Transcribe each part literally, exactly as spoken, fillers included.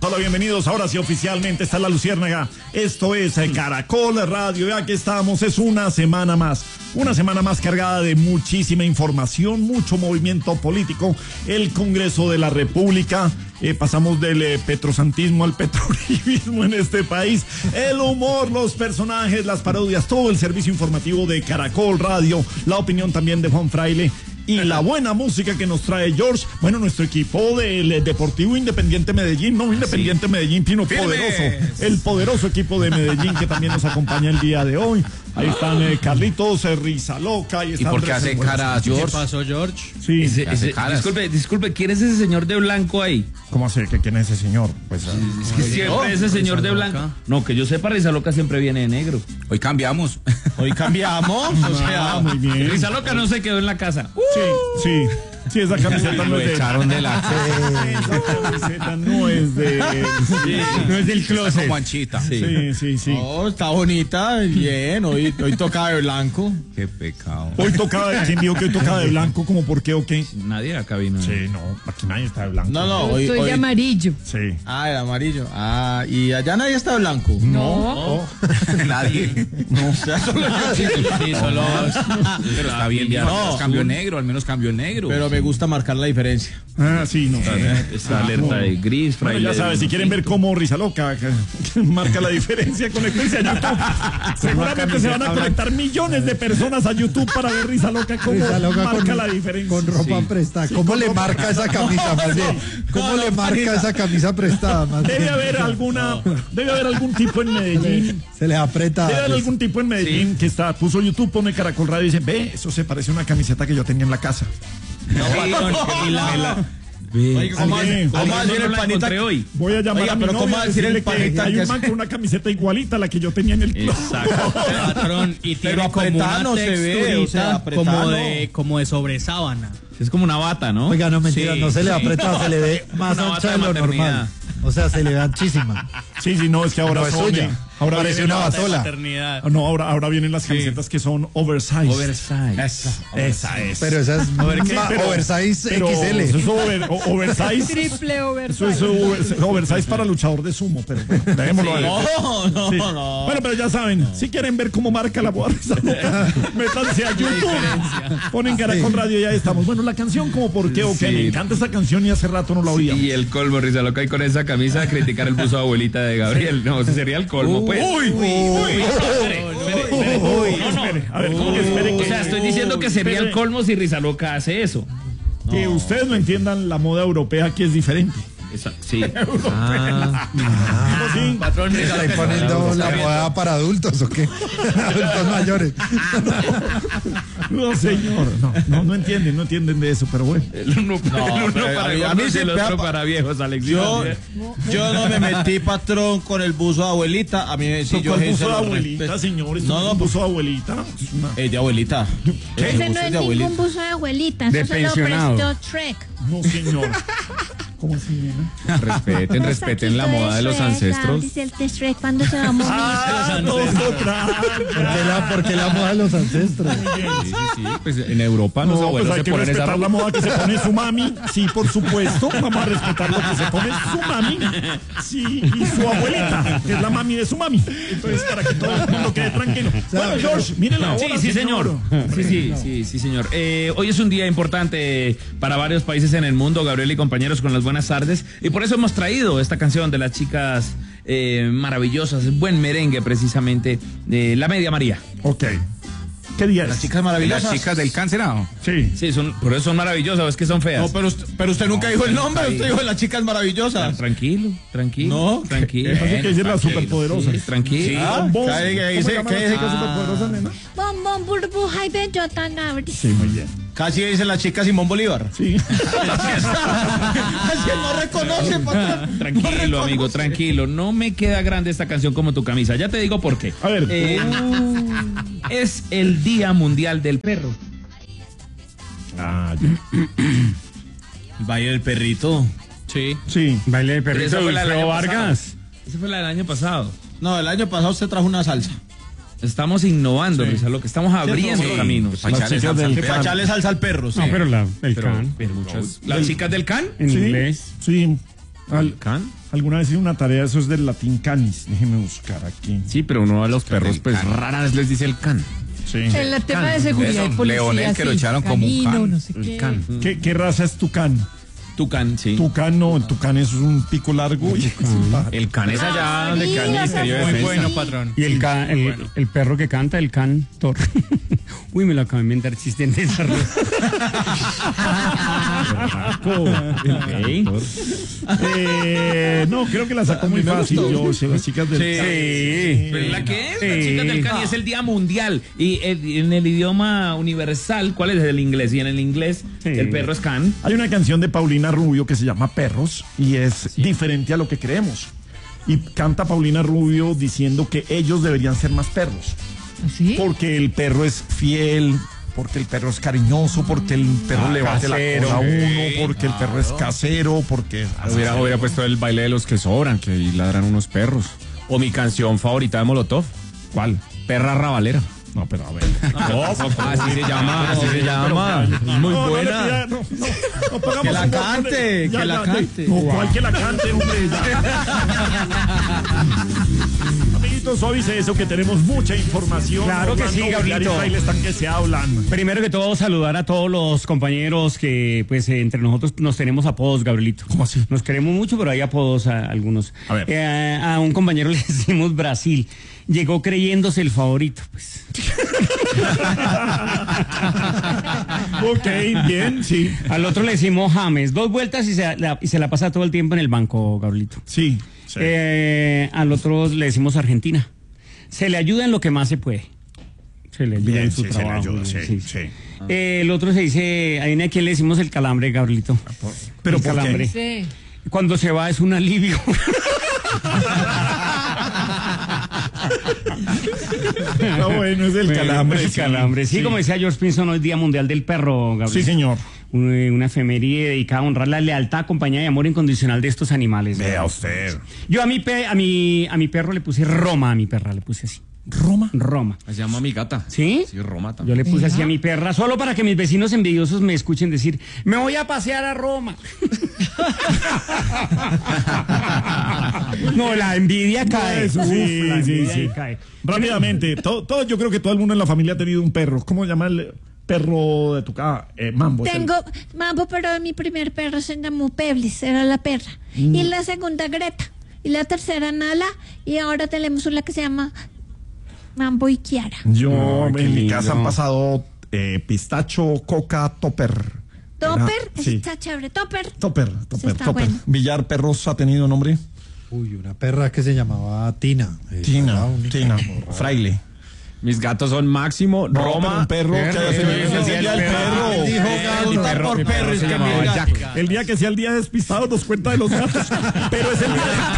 Hola, bienvenidos. Ahora sí, oficialmente está la Luciérnaga. Esto es eh, Caracol Radio. Y aquí estamos. Es una semana más. Una semana más cargada de muchísima información, mucho movimiento político. El Congreso de la República. Eh, pasamos del eh, petrosantismo al petrolibismo en este país. El humor, los personajes, las parodias, todo el servicio informativo de Caracol Radio. La opinión también de Juan Fraile. Y la buena música que nos trae George, bueno, nuestro equipo del Deportivo Independiente Medellín, no Independiente sí. Medellín, sino Firmes. Poderoso, el poderoso equipo de Medellín que también nos acompaña el día de hoy. Ahí están eh, Carlitos, eh, Risa Loca. ¿Y por qué hace cara George? ¿Qué pasó, George? Sí, ese, ese, disculpe, disculpe, ¿quién es ese señor de blanco ahí? ¿Cómo hace que quién es ese señor? Pues sí, es que siempre ese señor de blanco. No, que yo sepa, Risa Loca siempre viene de negro. Hoy cambiamos. Hoy cambiamos. O sea, ah, muy bien. Risa Loca no se quedó en la casa. Uh. Sí, sí. Sí, esa camiseta no es de... echaron de la Esa camiseta no es de... Sí, no es del closet. Como Anchita. Sí, sí, sí. sí. No, está bonita, bien. Hoy, hoy toca de blanco. Qué pecado. Hoy tocaba de... ¿Quién dijo que hoy tocaba de blanco? ¿Cómo por qué o qué? Nadie acá vino. Sí, no, aquí nadie está de blanco. No, no, hoy... Estoy hoy... de amarillo. Sí. Ah, el amarillo. Ah, y allá nadie está de blanco. No. no. Nadie. No. O sea, solo yo. Sí, sí, solo... Pero está bien, ya. No. Al menos cambio negro, al menos cambio negro. Pero me gusta marcar la diferencia. Ah, sí, no. Esta alerta de gris, Bueno, ya sabes, si quieren ver cómo Risa Loca marca la diferencia, conéctense a YouTube. Seguramente se van a conectar millones de personas a YouTube para ver Risa Loca cómo Risa Loca marca con, la diferencia. Con ropa sí. prestada. Sí, ¿Cómo le ropa marca esa camisa más bien? ¿Cómo no, le no, marca Marisa. esa camisa prestada más Debe bien? haber alguna, debe haber algún tipo en Medellín. Se les aprieta. Debe haber algún tipo en Medellín sí. que está, puso YouTube, pone Caracol Radio y dice, ve, eso se parece a una camiseta que yo tenía en la casa. No, sí, no, la, la, Oye, ¿cómo va a decir el panita hoy? Voy a llamar Oiga, a mi pero novia ¿cómo va a decir el panita hay que un man con una camiseta igualita a la que yo tenía en el club? Exacto. Patrón, y tiene pero como una no se ve, o sea, como de, como de sobresábana. Es como una bata, ¿no? Oiga, no mentira, sí, no se le sí. aprieta, se le ve más Una ancha bata de de lo normal. O sea, se le ve anchísima. Sí, sí, no, es que ahora No es son, suya. eh, ahora Parece vienen una las- batola. No, ahora, ahora vienen las camisetas que son oversize. Oversize. Esa, esa es. Pero esa es Over- ¿qué? ma- Pero- oversize pero X L. Eso es over- o- oversize. Triple Eso oversize. es over- oversize para luchador de sumo, pero bueno, dejémoslo ahí. No, no, Sí. no. Bueno, pero ya saben, si quieren ver cómo marca la boda Risa Loca, métanse a YouTube. Ponen Caracol Radio y ahí estamos. Bueno, la canción como por qué o qué. Sí. Me encanta esta canción y hace rato no la oía. Y el colmo, Risa Loca, y con esa camisa a criticar el buzo de abuelita de Gabriel. No, ese sería el colmo, pues. Uy, uy, uy, Espere, espere, espere. uy, No, no. espere. A ver, ¿cómo que espere? O que- sea, estoy diciendo que sería el colmo si Risa Loca hace eso. Que ustedes no entiendan la moda europea que es diferente. Esa- sí. Ah, sí. Patrón, Risa ¿Está Loca, imponiendo está la bien. moda para adultos o qué? Adultos mayores. No, señor, no, no, no entienden, no entienden de eso, pero bueno. El uno, No, el uno pero para a mí- a gordos mí y el siempre otro ha- para viejos, Alex. Yo, yo no me metí, patrón, con el buzo de abuelita. A mí sí, yo ¿Cuál sí buzo se de lo abuelita, respeto. señor? Esto No, es no, un pues- buzo de abuelita. Es una- Eh, de abuelita. ¿Qué? Ese Ese no buzo es es de abuelita. ningún buzo de abuelita, eso De se lo pensionado. prestó Shrek. No, señor. ¿Cómo así, nena? Respeten, respeten la moda de los ancestros. Dice el de Shrek cuando se va a morir. Ah, no, otra. ¿Por qué la, por qué la moda de los ancestros? Sí, sí, sí. Pues en Europa los No, pues abuelos hay se que ponen esa respetar la ropa. moda que se pone su mami. Sí, por supuesto. Vamos a respetar lo que se pone su mami. Sí, y su abuelita, que es la mami de su mami. Entonces, para que todo el mundo quede tranquilo. Bueno, George, mire la hora. Sí, sí, señor. Sí, sí, sí, sí, señor. Eh, hoy es un día importante para varios países en el mundo, Gabriel y compañeros, con las buenas tardes. Y por eso hemos traído esta canción de las chicas eh, maravillosas, buen merengue precisamente, de La Media María. Ok. ¿Qué día Las es? chicas maravillosas. Las chicas del cancelado. Sí. Sí, son, por eso son maravillosas, es que son feas. No, pero usted, pero usted nunca dijo el nombre, ahí. usted dijo las chicas maravillosas. Tranquilo, tranquilo. No, tranquilo. Así que dice la superpoderosa. Sí, tranquilo. Ah, Bombón. ¿qué- qué ¿Cómo dice? se llama ¿Qué la dice? chica superpoderosa, nena? Bombón, burbuja y bellota, Gabriel. Sí, muy bien. Casi dicen las chicas Simón Bolívar. Sí. Es que no reconoce, patrón. Tranquilo, No amigo, reconoce. tranquilo. No me queda grande esta canción como tu camisa. Ya te digo por qué. A ver. Eh, es el Día Mundial del Perro. Ah, ya. Valle del perrito. Sí. Sí. Baile de Pero esa perrito fue de la del Wilfredo año Vargas. pasado. Esa fue la del año pasado. No, el año pasado usted trajo una salsa. Estamos innovando, Sí. Risa, lo que estamos abriendo sí. caminos. Para echarle chicas salsa del al Que perro. para echarle salsa al perro, sí. No, pero la, el Pero- can. pero muchas- ¿Las chicas del can? En Sí. inglés. Sí. Al- ¿Can? Alguna vez hice una tarea, eso es del latín canis. Déjeme buscar aquí. Sí, pero uno a los perros, pues can. rara vez les dice el can. Sí. En el tema de seguridad y Eso, policía, Leonel, que lo sí, echaron como un canino, can. no sé El qué. can. ¿Qué, qué raza es tucán? Tucán, sí. Tucán no, el tucán es un pico largo y es un pájaro. El can es allá donde queda el Dios, Ministerio de muy Defensa. bueno, patrón. Y el, ca- el, el perro que canta, el cantor. Uy, me lo acabo de inventar chiste en desarrollo. Ok. Eh, no, creo que la sacó muy fácil, yo, si las chicas del Sí. ¿Pero la qué es? Sí. La chica del can y es el día mundial. Y el- en el idioma universal, ¿cuál es el inglés? Y en el inglés, Sí. el perro es can. Hay una canción de Paulina Rubio que se llama Perros y es diferente a lo que creemos. Y canta Paulina Rubio diciendo que ellos deberían ser más perros. ¿Sí? Porque el perro es fiel, porque el perro es cariñoso, porque el perro Ah, le bate la casero. cola a uno, porque el perro es casero, porque... Hubiera, hubiera puesto el baile de los que sobran, que ahí ladran unos perros. O mi canción favorita de Molotov. ¿Cuál? Perra rabalera. No, pero a ver. Así se llama, así se llama. Es muy No, no le buena. pida- no, no, no pongamos Que la humor, cante, ya, que la ya, cante. No, ¿cuál que la cante, hombre? Ya. Amiguitos, suavice eso que tenemos mucha información. Claro que sí, Orlando, Gabrielito. Villar y Fraile están que se hablan. Primero que todo, saludar a todos los compañeros que, pues, eh, entre nosotros nos tenemos apodos, Gabrielito. ¿Cómo así? Nos queremos mucho, pero hay apodos a algunos. A ver. Eh, a un compañero le decimos Brasil. Llegó creyéndose el favorito, pues. Ok, bien, sí. Al otro le decimos James. Dos vueltas y se la, y se la pasa todo el tiempo en el banco, Gabrielito. Sí. sí. Eh, al otro le decimos Argentina. Se le ayuda en lo que más se puede. Se le ayuda Bien, en su sí, se le trabajo. ayuda, sí, sí. sí. Eh, el otro se dice, ahí a quién le decimos el calambre, Gabrielito. ¿Pero el por qué? calambre. Sí. Cuando se va es un alivio. Ah, bueno, es el calambre. El sí. calambre. Sí, Sí. como decía George Pinson, hoy Día Mundial del Perro, Gabriel. Sí, señor. Una, una efeméride dedicada a honrar la lealtad, compañía y amor incondicional de estos animales. Vea ¿verdad? usted. Yo a mi, pe- a, mi, a mi perro le puse Roma, a mi perra le puse así. ¿Roma? Roma. Se llama mi gata. ¿Sí? Sí, Roma Yo también. le puse así a mi perra, solo para que mis vecinos envidiosos me escuchen decir, me voy a pasear a Roma. No, la envidia cae. Eso Uf, sí, la sí, envidia sí. ahí cae. Rápidamente, todo, todo, yo creo que todo el mundo en la familia ha tenido un perro. ¿Cómo se llama el perro de tu casa? Eh, Mambo. es el- Tengo Mambo, pero mi primer perro se llamó Peblis, era la perra. Y la segunda Greta. Y la tercera Nala. Y ahora tenemos una que se llama Mambo y Kiara. Yo, Ay, qué en mi lindo. casa han pasado eh, pistacho, coca, topper. Topper, Era- sí. está chévere. Topper. Topper, Ese topper, está topper. bueno. Villar Perros ha tenido nombre. Uy, una perra que se llamaba Tina. Eh, Tina, la única. Tina, Fraile. Mis gatos son Máximo, No, Roma. pero un perro que haya Perro, tenido- sí, es sí, el día del el perro. perro. Dijo Eh, gato mi perro- por mi perro perro, es se que llamaba mi gato. Jack. El día que sea el día despistado nos cuenta de los gatos. Pero es el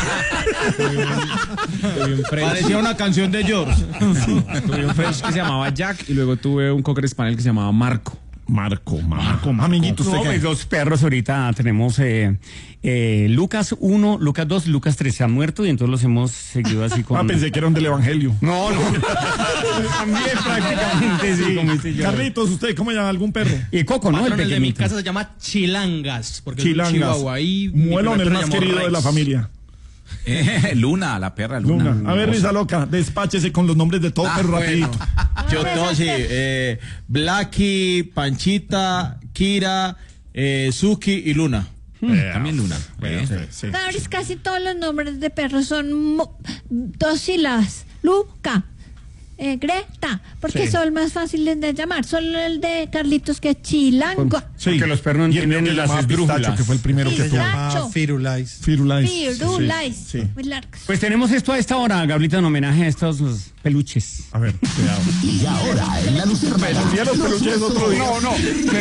día Parecía una canción de George. Tuve un French que se llamaba Jack y luego tuve un Cocker Spaniel que se llamaba Marco. Marco, Marco, amiguito, usted No, qué? pues dos perros ahorita tenemos eh, eh, Lucas uno, Lucas dos, Lucas tres se han muerto y entonces los hemos seguido así con... Ah, pensé que eran del Evangelio. No, no. También prácticamente sí, como dice yo. Carlitos, ¿usted cómo llama algún perro? Y Coco, ¿no? Patrón, el el de mi pequeñito. casa se llama Chilangas. Porque Chilangas. es un chihuahua. Ahí mi Muelón, primer el perro más se llamó querido de la Rex. familia. Eh, Luna, la perra Luna. Luna. A ver, Risa Loca, despáchese con los nombres de todos, Ah, pero bueno. rapidito. Yo todo sí. Eh, Blacky, Panchita, Kira, eh, Suki y Luna. Eh, También Luna. bueno, Eh. sí, sí. Cabris, casi todos los nombres de perros son mo- dos sílabas. Luca, eh, Greta, porque Sí. son más fáciles de llamar. Solo el de Carlitos que es Chilango. Sí. Porque los perros no Y el mío entienden que las llamaba esdrújulas. Pistacho, que fue el primero que Sí, tuvo. ya. Ah, Nacho. Firulais. Firulais. Firulais. Sí, sí. Muy largos. Pues tenemos esto a esta hora, Gabrielita, en homenaje a estos los peluches. A ver, cuidado. Y ahora en la Lucerna. El día de los peluches es otro día. No, no.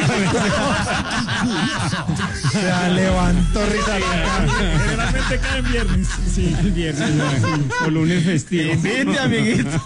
Se levantó Risa Loca. Generalmente cae en viernes. Sí, Viernes, no, o lunes festivo. Vete, amiguito.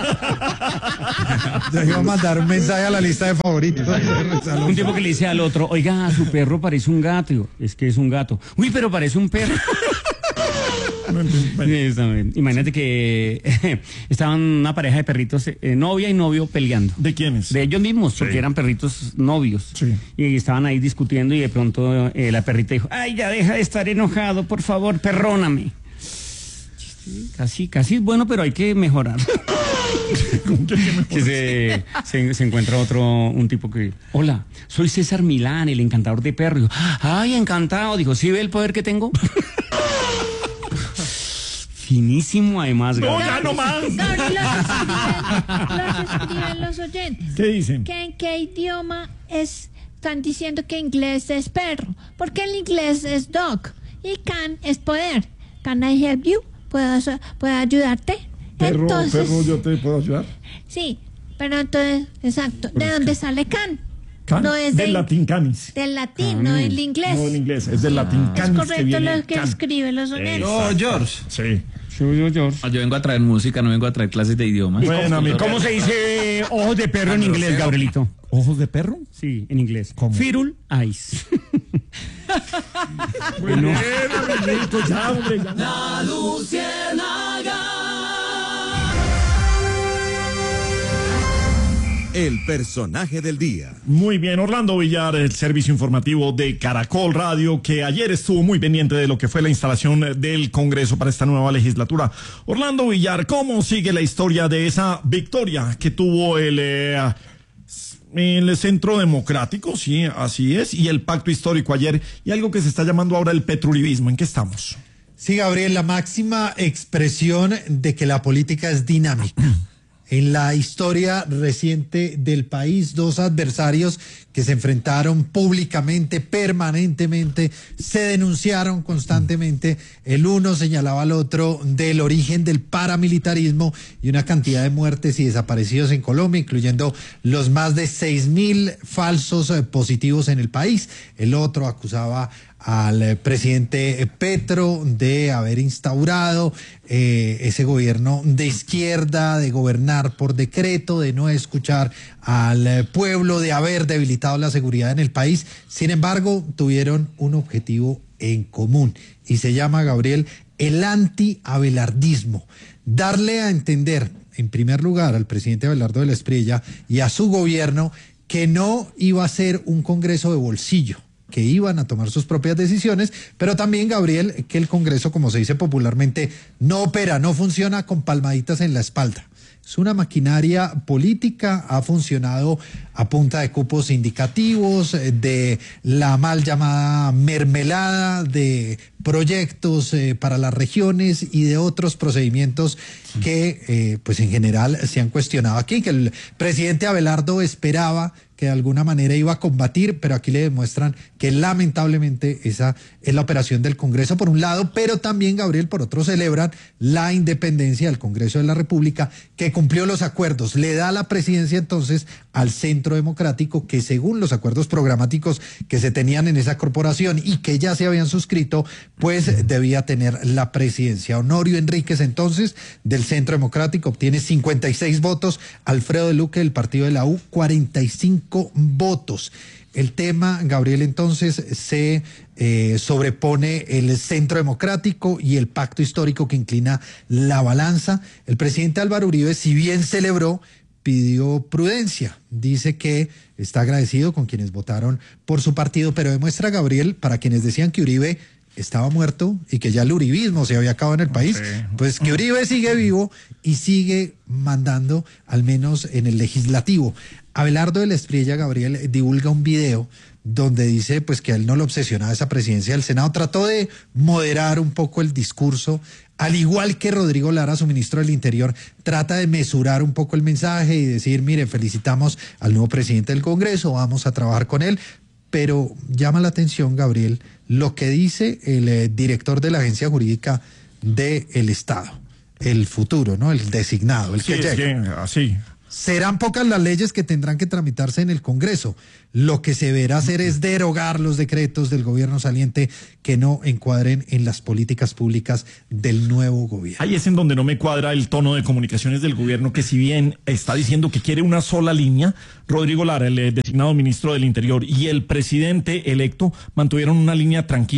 Ya iba a mandar un mensaje a la lista de favoritos. de Risa Loca. Un tipo que le dice al otro, oiga, su perro parece un gato. Digo, es que es un gato. Uy, pero parece un perro. No entiendo. Bueno. Sí, está bien. Imagínate que estaban una pareja de perritos, eh, novia y novio, peleando. ¿De quiénes? De ellos mismos, porque Sí. eran perritos novios. Sí. Y estaban ahí discutiendo y de pronto eh, la perrita dijo, ay, ya deja de estar enojado, por favor, perróname. Casi, casi es bueno, pero hay que mejorar. que se, se, se encuentra otro, un tipo que, hola, soy César Milán, el encantador de perros. Dijo, ay, encantado. Dijo, ¿sí ve el poder que tengo? Finísimo, además. No, Gabriel. ya no más. Gabriel, los escriben, los escriben los oyentes. ¿Qué dicen? ¿Que ¿En qué idioma es? Están diciendo que inglés es perro, porque el inglés es dog y can es poder. Can I help you? ¿Puedo, ¿puedo ayudarte? Perro, Entonces, perro, ¿yo te puedo ayudar? sí, pero entonces, exacto. ¿De dónde sale can? Can, No es del de- latín canis. Del latín, no del inglés. No del inglés, es del latín Es canis. correcto viene lo que can. escriben los oyentes. No, George. Sí. Yo, yo, yo. Ah, Yo vengo a traer música, no vengo a traer clases de idiomas. Bueno, amigo. ¿Cómo se dice ojos de perro en inglés, Gabrielito? ¿Ojos de perro? Sí, en inglés. ¿Cómo? Firul eyes. Bueno, amiguito, ya, hombre, ya. El personaje del día. Muy bien, Orlando Villar, el servicio informativo de Caracol Radio, que ayer estuvo muy pendiente de lo que fue la instalación del Congreso para esta nueva legislatura. Orlando Villar, ¿cómo sigue la historia de esa victoria que tuvo el, eh, el Centro Democrático? Sí, así es, y el pacto histórico ayer, y algo que se está llamando ahora el petruribismo. ¿En qué estamos? Sí, Gabriel, la máxima expresión de que la política es dinámica. En la historia reciente del país, dos adversarios que se enfrentaron públicamente, permanentemente, se denunciaron constantemente. El uno señalaba al otro del origen del paramilitarismo y una cantidad de muertes y desaparecidos en Colombia, incluyendo los más de seis mil falsos eh, positivos en el país. El otro acusaba al eh, presidente Petro de haber instaurado eh, ese gobierno de izquierda, de gobernar por decreto, de no escuchar al eh, pueblo, de haber debilitado la seguridad en el país. Sin embargo, tuvieron un objetivo en común y se llama, Gabriel, el anti-abelardismo. Darle a entender, en primer lugar, al presidente Abelardo de la Espriella y a su gobierno que no iba a ser un Congreso de bolsillo, que iban a tomar sus propias decisiones, pero también, Gabriel, que el Congreso, como se dice popularmente, no opera, no funciona con palmaditas en la espalda. Es una maquinaria política, ha funcionado a punta de cupos indicativos, de la mal llamada mermelada, de proyectos eh, para las regiones y de otros procedimientos que, eh, pues en general, se han cuestionado aquí, que el presidente Abelardo esperaba que de alguna manera iba a combatir, pero aquí le demuestran que lamentablemente esa es la operación del Congreso por un lado, pero también, Gabriel, por otro celebran la independencia del Congreso de la República, que cumplió los acuerdos, le da la presidencia entonces al Centro Democrático, que según los acuerdos programáticos que se tenían en esa corporación y que ya se habían suscrito, pues debía tener la presidencia. Honorio Enríquez entonces del Centro Democrático obtiene cincuenta y seis votos, Alfredo de Luque del partido de la U cuarenta y cinco votos. El tema, Gabriel, entonces se eh, sobrepone el Centro Democrático y el pacto histórico que inclina la balanza. El presidente Álvaro Uribe, si bien celebró, pidió prudencia. Dice que está agradecido con quienes votaron por su partido, pero demuestra, Gabriel, para quienes decían que Uribe estaba muerto y que ya el uribismo se había acabado en el país, pues que Uribe sigue vivo y sigue mandando, al menos en el legislativo. Abelardo de la Espriella, Gabriel, divulga un video donde dice pues que a él no lo obsesionaba esa presidencia del Senado. Trató de moderar un poco el discurso, al igual que Rodrigo Lara, su ministro del Interior, trata de mesurar un poco el mensaje y decir, mire, felicitamos al nuevo presidente del Congreso, vamos a trabajar con él. Pero llama la atención, Gabriel, lo que dice el eh, director de la Agencia Jurídica del Estado, el futuro, ¿no? El designado, el Sí, que es llega. que así. Serán pocas las leyes que tendrán que tramitarse en el Congreso. Lo que se verá hacer es derogar los decretos del gobierno saliente que no encuadren en las políticas públicas del nuevo gobierno. Ahí es en donde no me cuadra el tono de comunicaciones del gobierno, que si bien está diciendo que quiere una sola línea, Rodrigo Lara, el eh, designado ministro del Interior, y el presidente electo mantuvieron una línea tranquila.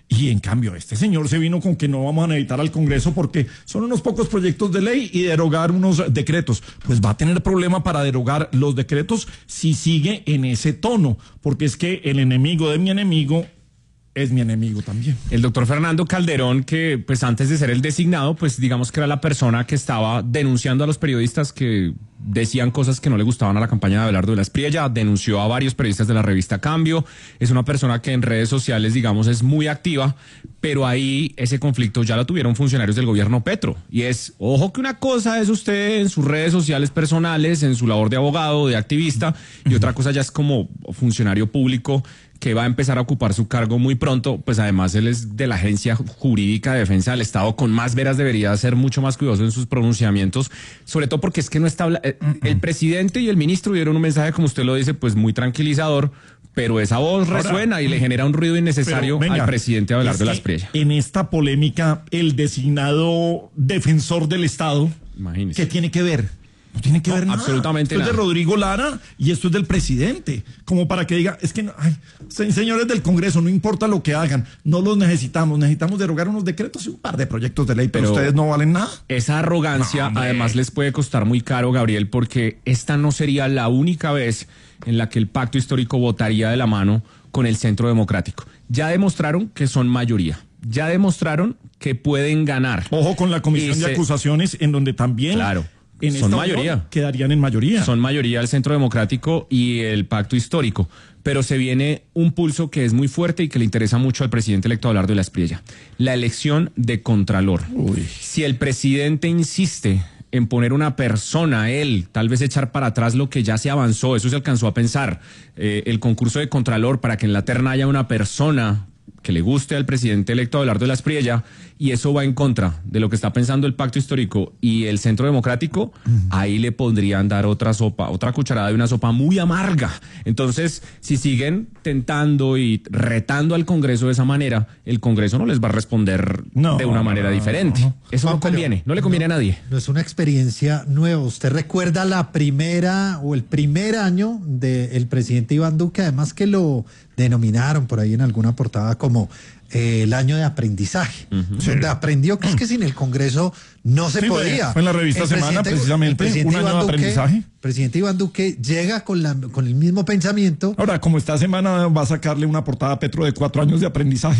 Y en cambio, este señor se vino con que no vamos a necesitar al Congreso porque son unos pocos proyectos de ley y derogar unos decretos. Pues va a tener problema para derogar los decretos si sigue en ese tono, porque es que el enemigo de mi enemigo es mi enemigo también. El doctor Fernando Calderón, que pues antes de ser el designado, pues digamos que era la persona que estaba denunciando a los periodistas que decían cosas que no le gustaban a la campaña de Abelardo de la Espriella, denunció a varios periodistas de la revista Cambio, es una persona que en redes sociales, digamos, es muy activa, pero ahí ese conflicto ya lo tuvieron funcionarios del gobierno Petro, y es, ojo que una cosa es usted en sus redes sociales personales, en su labor de abogado, de activista, y otra cosa ya es como funcionario público que va a empezar a ocupar su cargo muy pronto, pues además él es de la Agencia Jurídica de Defensa del Estado, con más veras debería ser mucho más cuidadoso en sus pronunciamientos, sobre todo porque es que no está, el presidente y el ministro dieron un mensaje, como usted lo dice, pues muy tranquilizador, pero esa voz Ahora, resuena y le genera un ruido innecesario venga, al presidente Abelardo es de la que Espriella. En esta polémica, el designado defensor del Estado, Imagínese. ¿qué tiene que ver? No tiene que No, ver nada. absolutamente esto es de nada. Rodrigo Lara y esto es del presidente. Como para que diga, es que, no, ay, se- señores del Congreso, no importa lo que hagan, no los necesitamos. Necesitamos derogar unos decretos y un par de proyectos de ley, pero, Pero- ustedes no valen nada. Esa arrogancia No, hombre. además les puede costar muy caro, Gabriel, porque esta no sería la única vez en la que el pacto histórico votaría de la mano con el Centro Democrático. Ya demostraron que son mayoría. Ya demostraron que pueden ganar. Ojo con la comisión Y de se- acusaciones, en donde también Claro. en Son esta mayoría. unión quedarían en mayoría. Son mayoría el Centro Democrático y el Pacto Histórico, pero se viene un pulso que es muy fuerte y que le interesa mucho al presidente electo Abelardo de la Espriella, la elección de Contralor. Si el presidente insiste en poner una persona, él, tal vez echar para atrás lo que ya se avanzó, eso se alcanzó a pensar, eh, el concurso de Contralor para que en la terna haya una persona que le guste al presidente electo Abelardo de la Espriella, y eso va en contra de lo que está pensando el Pacto Histórico y el Centro Democrático, ahí le podrían dar otra sopa, otra cucharada de una sopa muy amarga. Entonces, si siguen tentando y retando al Congreso de esa manera, el Congreso no les va a responder No, de una manera no, diferente. no. Eso Juan, no pero conviene, no le conviene a nadie. No es una experiencia nueva. ¿Usted recuerda la primera o el primer año del presidente Iván Duque? Además que lo denominaron por ahí en alguna portada como eh, el año de aprendizaje, donde aprendió que es que sin el Congreso no se Sí, fue- podía. fue en la revista El Semana, presidente- precisamente, el presidente un año Iván de Duque- aprendizaje. presidente Iván Duque llega con, la, con el mismo pensamiento. Ahora, como esta semana va a sacarle una portada a Petro de cuatro años de aprendizaje.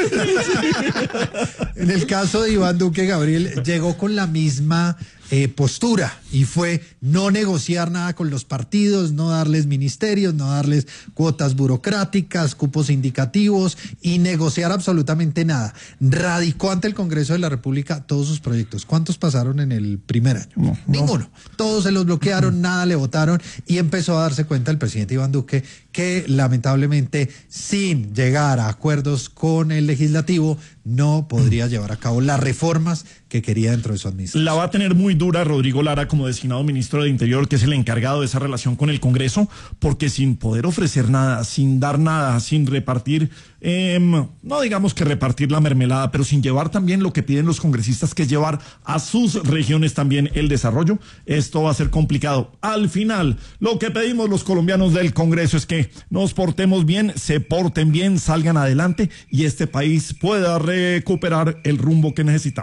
En el caso de Iván Duque, Gabriel llegó con la misma eh, postura y fue no negociar nada con los partidos, no darles ministerios, no darles cuotas burocráticas, cupos indicativos y negociar absolutamente nada. Radicó ante el Congreso de la República todos sus proyectos. ¿Cuántos pasaron en el primer año? No, no. Ninguno. Todos se los bloquearon, nada le votaron y empezó a darse cuenta el presidente Iván Duque que lamentablemente sin llegar a acuerdos con el legislativo no podría llevar a cabo las reformas que quería dentro de su administración. La va a tener muy dura Rodrigo Lara como designado ministro de Interior, que es el encargado de esa relación con el Congreso, porque sin poder ofrecer nada, sin dar nada, sin repartir, eh, no digamos que repartir la mermelada, pero sin llevar también lo que piden los congresistas, que es llevar a sus regiones también el desarrollo, esto va a ser complicado. Al final, lo que pedimos los colombianos del Congreso es que nos portemos bien, se porten bien, salgan adelante y este país pueda recuperar el rumbo que necesitamos.